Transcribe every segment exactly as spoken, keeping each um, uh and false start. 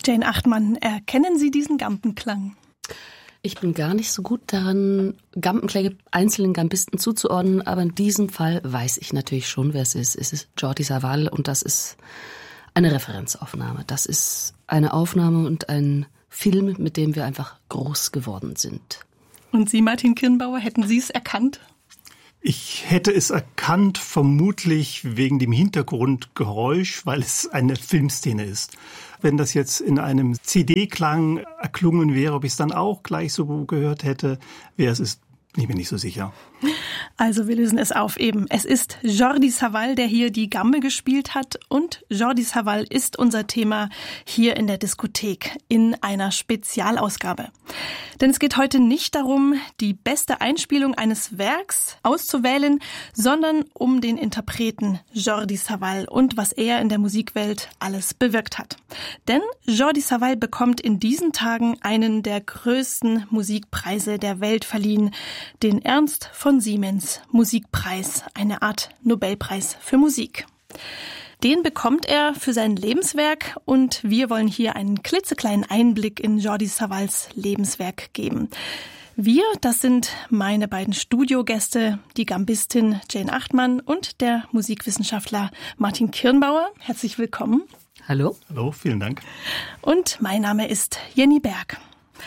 Jane Achtmann, erkennen Sie diesen Gambenklang? Ich bin gar nicht so gut daran, Gambenklänge einzelnen Gambisten zuzuordnen, aber in diesem Fall weiß ich natürlich schon, wer es ist. Es ist Jordi Savall und das ist eine Referenzaufnahme. Das ist eine Aufnahme und ein Film, mit dem wir einfach groß geworden sind. Und Sie, Martin Kirnbauer, hätten Sie es erkannt? Ich hätte es erkannt, vermutlich wegen dem Hintergrundgeräusch, weil es eine Filmszene ist. Wenn das jetzt in einem C D-Klang erklungen wäre, ob ich es dann auch gleich so gehört hätte, wäre es ist, bin ich mir nicht so sicher. Also wir lösen es auf eben. Es ist Jordi Savall, der hier die Gambe gespielt hat, und Jordi Savall ist unser Thema hier in der Diskothek in einer Spezialausgabe. Denn es geht heute nicht darum, die beste Einspielung eines Werks auszuwählen, sondern um den Interpreten Jordi Savall und was er in der Musikwelt alles bewirkt hat. Denn Jordi Savall bekommt in diesen Tagen einen der größten Musikpreise der Welt verliehen, den Ernst von Siemens Musikpreis, eine Art Nobelpreis für Musik. Den bekommt er für sein Lebenswerk und wir wollen hier einen klitzekleinen Einblick in Jordi Savalls Lebenswerk geben. Wir, das sind meine beiden Studiogäste, die Gambistin Jane Achtmann und der Musikwissenschaftler Martin Kirnbauer. Herzlich willkommen. Hallo. Hallo, vielen Dank. Und mein Name ist Jenny Berg.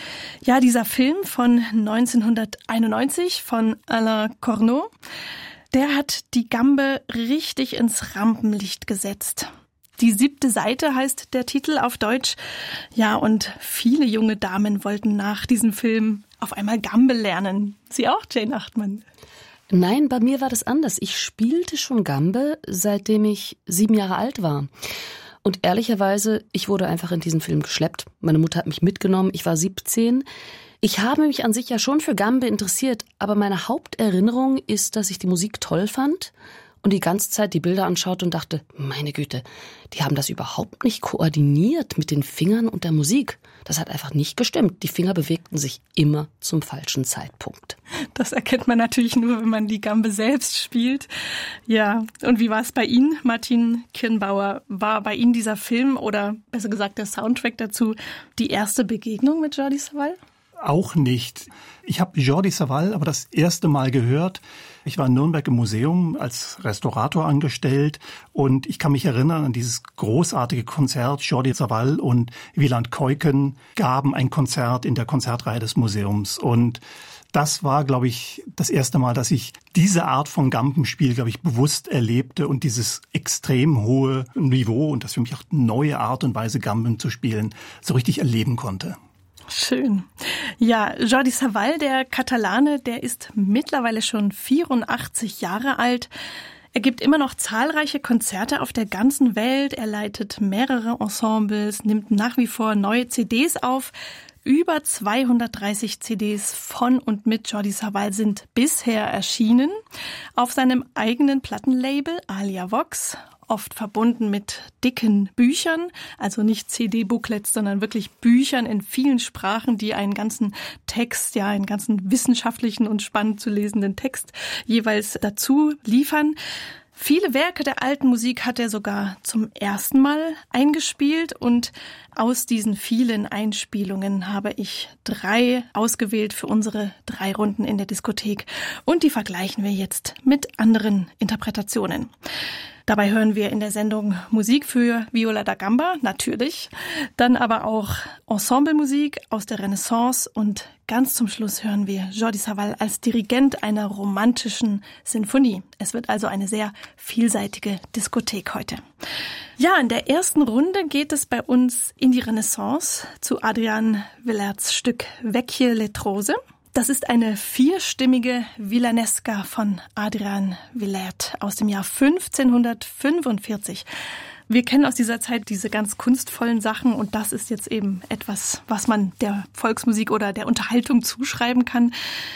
Ja, dieser Film von neunzehnhunderteinundneunzig von Alain Corneau, der hat die Gambe richtig ins Rampenlicht gesetzt. Die siebte Seite heißt der Titel auf Deutsch. Ja, und viele junge Damen wollten nach diesem Film auf einmal Gambe lernen. Sie auch, Jane Achtmann? Nein, bei mir war das anders. Ich spielte schon Gambe, seitdem ich sieben Jahre alt war. Und ehrlicherweise, ich wurde einfach in diesen Film geschleppt. Meine Mutter hat mich mitgenommen, ich war siebzehn. Ich habe mich an sich ja schon für Gambe interessiert, aber meine Haupterinnerung ist, dass ich die Musik toll fand und die ganze Zeit die Bilder anschaute und dachte, meine Güte, die haben das überhaupt nicht koordiniert mit den Fingern und der Musik. Das hat einfach nicht gestimmt. Die Finger bewegten sich immer zum falschen Zeitpunkt. Das erkennt man natürlich nur, wenn man die Gambe selbst spielt. Ja, und wie war es bei Ihnen, Martin Kirnbauer? War bei Ihnen dieser Film oder besser gesagt der Soundtrack dazu die erste Begegnung mit Jordi Savall? Auch nicht. Ich habe Jordi Savall aber das erste Mal gehört. Ich war in Nürnberg im Museum als Restaurator angestellt und ich kann mich erinnern an dieses großartige Konzert. Jordi Savall und Wieland Keuken gaben ein Konzert in der Konzertreihe des Museums und das war, glaube ich, das erste Mal, dass ich diese Art von Gambenspiel, glaube ich, bewusst erlebte und dieses extrem hohe Niveau und das für mich auch neue Art und Weise, Gamben zu spielen, so richtig erleben konnte. Schön. Ja, Jordi Savall, der Katalane, der ist mittlerweile schon vierundachtzig Jahre alt. Er gibt immer noch zahlreiche Konzerte auf der ganzen Welt. Er leitet mehrere Ensembles, nimmt nach wie vor neue C Ds auf. Über zweihundertdreißig C Ds von und mit Jordi Savall sind bisher erschienen. Auf seinem eigenen Plattenlabel Alia Vox, oft verbunden mit dicken Büchern, also nicht C D-Booklets, sondern wirklich Büchern in vielen Sprachen, die einen ganzen Text, ja, einen ganzen wissenschaftlichen und spannend zu lesenden Text jeweils dazu liefern. Viele Werke der alten Musik hat er sogar zum ersten Mal eingespielt und aus diesen vielen Einspielungen habe ich drei ausgewählt für unsere drei Runden in der Diskothek und die vergleichen wir jetzt mit anderen Interpretationen. Dabei hören wir in der Sendung Musik für Viola da Gamba, natürlich, dann aber auch Ensemblemusik aus der Renaissance und ganz zum Schluss hören wir Jordi Savall als Dirigent einer romantischen Sinfonie. Es wird also eine sehr vielseitige Diskothek heute. Ja, in der ersten Runde geht es bei uns in die Renaissance zu Adrian Villerts Stück Vecchie Letrose. Das ist eine vierstimmige Villanesca von Adrian Villert aus dem Jahr fünfzehnhundertfünfundvierzig. Wir kennen aus dieser Zeit diese ganz kunstvollen Sachen und das ist jetzt eben etwas, was man der Volksmusik oder der Unterhaltung zuschreiben kann.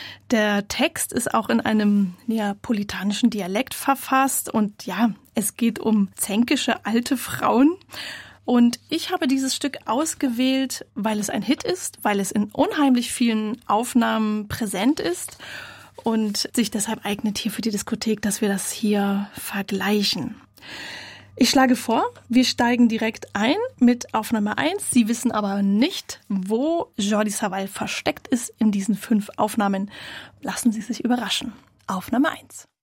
Der Text ist auch in einem neapolitanischen Dialekt verfasst und ja, es geht um zänkische alte Frauen. Und ich habe dieses Stück ausgewählt, weil es ein Hit ist, weil es in unheimlich vielen Aufnahmen präsent ist und sich deshalb eignet hier für die Diskothek, dass wir das hier vergleichen. Ich schlage vor, wir steigen direkt ein mit Aufnahme eins. Sie wissen aber nicht, wo Jordi Savall versteckt ist in diesen fünf Aufnahmen. Lassen Sie sich überraschen. Aufnahme eins.